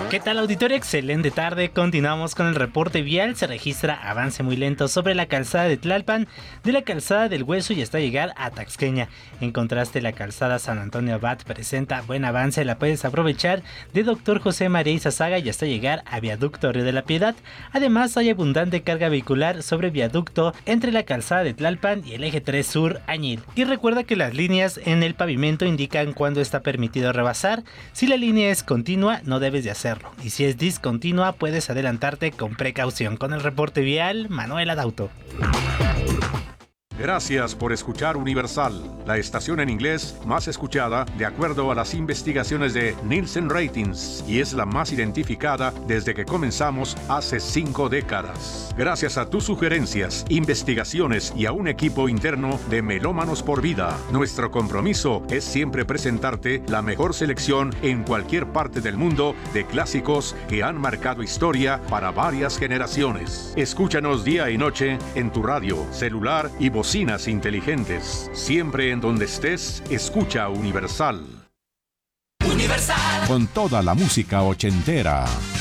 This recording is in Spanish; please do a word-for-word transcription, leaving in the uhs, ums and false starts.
¿Qué tal, auditorio? Excelente tarde. Continuamos con el reporte vial. Se registra avance muy lento sobre la calzada de Tlalpan, de la calzada del Hueso y hasta llegar a Taxqueña. En contraste, la calzada San Antonio Abad presenta buen avance. La puedes aprovechar de Doctor José María Izazaga y hasta llegar a Viaducto Río de la Piedad. Además, hay abundante carga vehicular sobre viaducto entre la calzada de Tlalpan y el eje tres Sur Añil. Y recuerda que las líneas en el pavimento indican cuándo está permitido rebasar. Si la línea es continua, no debes de hacerlo. Y si es discontinua, puedes adelantarte con precaución. Con el reporte vial, Manuel Adauto. Gracias por escuchar Universal, la estación en inglés más escuchada de acuerdo a las investigaciones de Nielsen Ratings y es la más identificada desde que comenzamos hace cinco décadas. Gracias a tus sugerencias, investigaciones y a un equipo interno de Melómanos por Vida, nuestro compromiso es siempre presentarte la mejor selección en cualquier parte del mundo de clásicos que han marcado historia para varias generaciones. Escúchanos día y noche en tu radio, celular y bocina. Bocinas inteligentes. Siempre en donde estés, escucha Universal. Universal. Con toda la música ochentera.